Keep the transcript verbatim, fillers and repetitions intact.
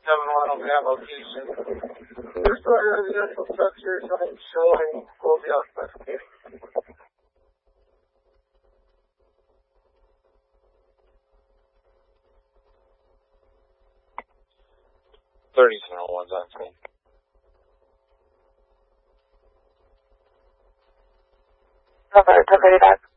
seven one on that location. First order residential structures showing full house specification. thirty-seven oh one's on screen. Over, over back.